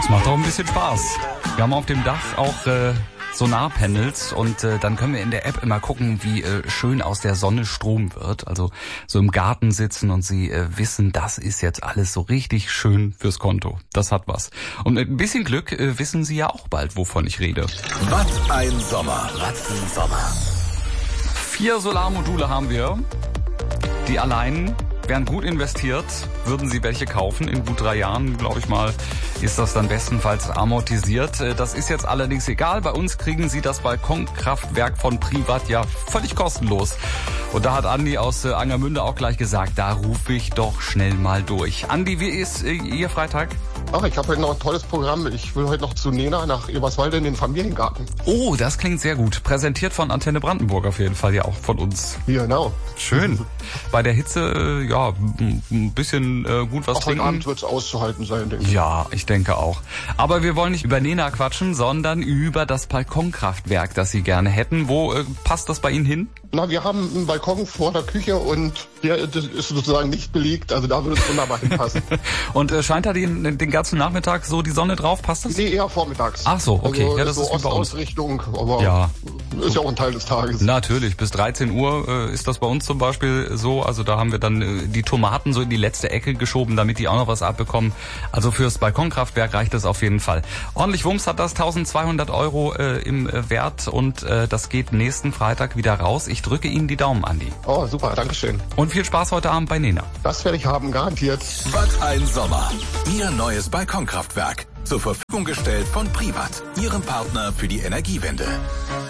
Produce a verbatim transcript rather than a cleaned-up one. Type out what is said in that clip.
Das macht auch ein bisschen Spaß. Wir haben auf dem Dach auch äh, Solarpanels und äh, dann können wir in der App immer gucken, wie äh, schön aus der Sonne Strom wird. Also so im Garten sitzen und Sie äh, wissen, das ist jetzt alles so richtig schön fürs Konto. Das hat was. Und mit ein bisschen Glück äh, wissen Sie ja auch bald, wovon ich rede. Was ein Sommer. Was ein Sommer. Vier Solarmodule haben wir, die allein wären gut investiert, würden Sie welche kaufen. In gut drei Jahren, glaube ich mal, ist das dann bestenfalls amortisiert. Das ist jetzt allerdings egal. Bei uns kriegen Sie das Balkonkraftwerk von Privat ja völlig kostenlos. Und da hat Andi aus Angermünde auch gleich gesagt, da rufe ich doch schnell mal durch. Andi, wie ist Ihr Freitag? Ach, ich habe heute noch ein tolles Programm. Ich will heute noch zu Nena nach Eberswalde in den Familiengarten. Oh, das klingt sehr gut. Präsentiert von Antenne Brandenburg auf jeden Fall, ja auch von uns. Genau. Schön. Bei der Hitze, ja, ein bisschen äh, gut was auch trinken. Heute Abend wird es auszuhalten sein, denke ich. Ja, ich denke auch. Aber wir wollen nicht über Nena quatschen, sondern über das Balkonkraftwerk, das Sie gerne hätten. Wo äh, passt das bei Ihnen hin? Na, wir haben einen Balkon vor der Küche und der ist sozusagen nicht belegt. Also da würde es wunderbar hinpassen. Und äh, scheint da den, den ganzen Nachmittag so die Sonne drauf? Passt das? Nee, eher vormittags. Ach so, okay. Also Ja, das so ist wie bei uns. Ostausrichtung, aber Ja. ist ja auch ein Teil des Tages. Natürlich, bis dreizehn Uhr äh, ist das bei uns zum Beispiel so. Also da haben wir dann äh, die Tomaten so in die letzte Ecke geschoben, damit die auch noch was abbekommen. Also fürs Balkonkraftwerk reicht das auf jeden Fall. Ordentlich Wumms hat das, eintausendzweihundert Euro äh, im äh, Wert und äh, das geht nächsten Freitag wieder raus. Ich drücke Ihnen die Daumen, Andi. Oh, super, Dankeschön. Und viel Spaß heute Abend bei Nena. Das werde ich haben, garantiert. Was ein Sommer. Ihr neues Balkonkraftwerk. Zur Verfügung gestellt von Privat, Ihrem Partner für die Energiewende.